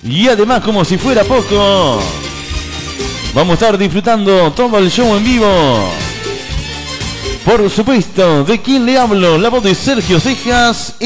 Y además, como si fuera poco, vamos a estar disfrutando todo el show en vivo. Por supuesto, ¿de quién le hablo? La voz de Sergio Cejas.